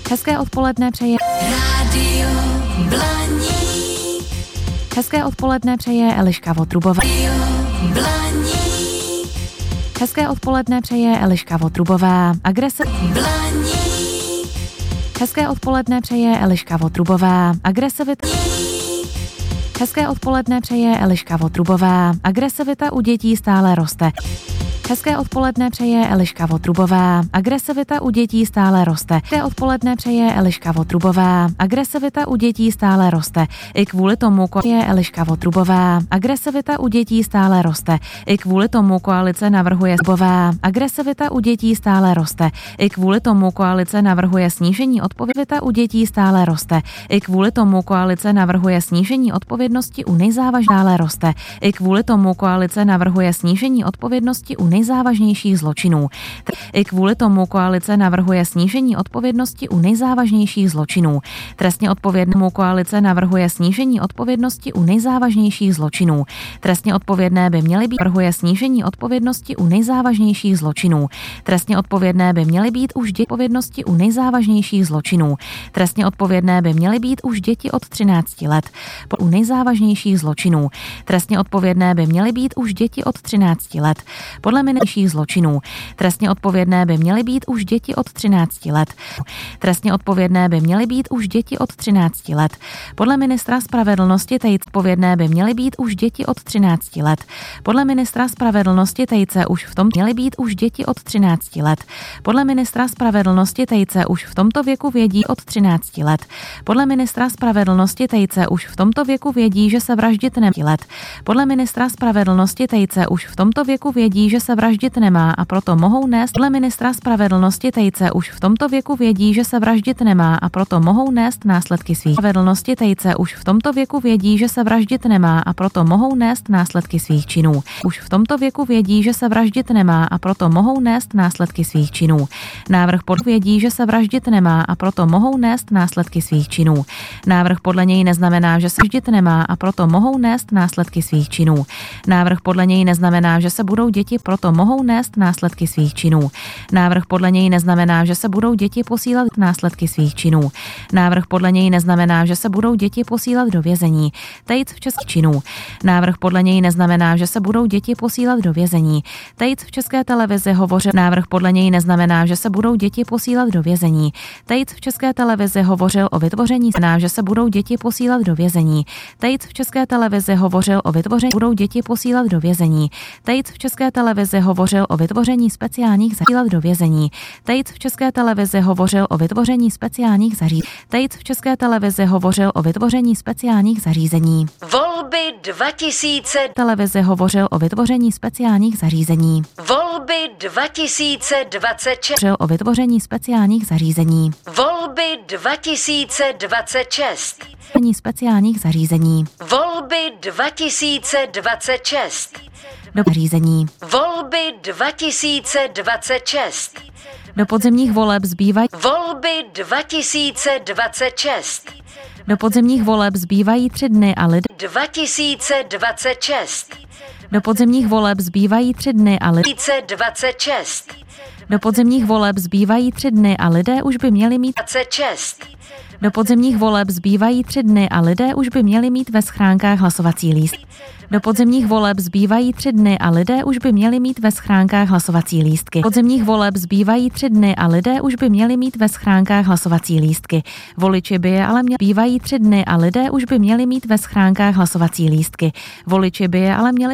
Hezké odpoledne přeje Rádio Blaník. Hezké odpoledne přeje Eliška Votrubová. Rádio Blaník. Hezké odpoledne přeje Eliška Votrubová. Blaník. Hezké odpoledne přeje Eliška Votrubová. Agresivita. Hezké odpoledne přeje Eliška Votrubová. Agresivita u dětí stále roste. Hezké odpoledne přeje Eliška Votrubová. Agresivita u dětí stále roste. Hezké odpoledne přeje Eliška Votrubová. Agresivita u dětí stále roste. I kvůli tomu je Eliška Votrubová. Agresivita u dětí stále roste. I kvůli tomu koalice navrhuje agresivita u dětí stále roste. I kvůli tomu koalice navrhuje snížení odpovědnosti u dětí stále roste. I kvůli tomu koalice navrhuje snížení odpovědnosti u stále roste. I kvůli tomu koalice navrhuje snížení odpovědnosti u nejzávažnějších zločinů. I kvůli tomu koalice navrhuje snížení odpovědnosti u nejzávažnějších zločinů. Trestně odpovědnému koalice navrhuje snížení odpovědnosti u nejzávažnějších zločinů. Trestně odpovědné by měly být navrhuje snížení odpovědnosti u nejzávažnějších zločinů. Trestně odpovědné by měly být už děti odpovědnosti u nejzávažnějších zločinů. Trestně odpovědné by měly být už děti od 13 let u nejzávažnějších zločinů. Trestně odpovědné by měly být už děti od 13 let. Podle nejvyšších zločinů. Trestně odpovědné by měly být už děti od 13 let. Trestně odpovědné by měly být už děti od 13 let. Podle ministra spravedlnosti odpovědné by měly být už děti od 13 let. Podle ministra spravedlnosti Tejce už v tom měly být už děti od 13 let. Podle ministra spravedlnosti Tejce už v tomto věku vědí od 13 let. Podle ministra spravedlnosti Tejce už v tomto věku vědí, že se vraždit nemá let. Podle ministra spravedlnosti Tejce už v tomto věku vědí, že se vraždit nemá a proto mohou nést. Podle ministra spravedlnosti Tejce už v tomto věku vědí, že se vraždit nemá a proto mohou nést následky svých spravedlnosti Tejce už v tomto věku vědí, že se vraždit nemá a proto mohou nést následky svých činů. Už v tomto věku vědí, že se vraždit nemá a proto mohou nést následky svých činů. Návrh vědí, že se vraždit nemá a proto mohou nést následky svých činů. Návrh podle něj neznamená, že se vraždit nemá a proto mohou nést následky svých činů. Návrh podle něj neznamená, že se budou děti proto mohou nést následky svých činů. Návrh podle něj neznamená, že se budou děti posílat následky svých činů. Návrh podle něj neznamená, že se budou děti posílat do vězení. Tejc v českých činů. Návrh podle něj neznamená, že se budou děti posílat do vězení. Tejc v České televizi hovořil. Návrh podle něj neznamená, že se budou děti posílat do vězení. Tejc v České televizi hovořil o vytvoření že se budou děti posílat do vězení. Tejc v České televizi hovořil o vytvoření budou děti posílat do vězení. Tejc v České televizi hovořil o vytvoření speciálních zařízení do vězení. Tejc v České televizi hovořil o vytvoření speciálních zařízení. Tejc v České televizi hovořil o vytvoření speciálních zařízení. Volby 2000. Televizi hovořil o vytvoření speciálních zařízení. Volby 2026. Hovořil o vytvoření speciálních zařízení. Volby 2026. Speciálních zařízení. Volby 2026. Do zařízení. Volby 2026. Do podzimních voleb zbývají. Volby 2026. Do podzimních voleb zbývají 3 dny a lidé. 2026. Do podzimních voleb zbývají 3 dny a lidé. 2026. Do podzimních voleb zbývají 3 dny a lidé už by měli mít. 26. Do podzimních voleb zbývají 3 dny a lidé už by měli mít ve schránkách hlasovací lístky. Do podzimních voleb zbývají 3 dny a lidé už by měli mít ve schránkách hlasovací lístky. Podzimních voleb zbývají 3 dny a lidé už by měli mít ve schránkách hlasovací lístky. Voliči by je ale zbývají 3 dny a lidé už by měli mít ve schránkách hlasovací lístky. Voliči by je ale měli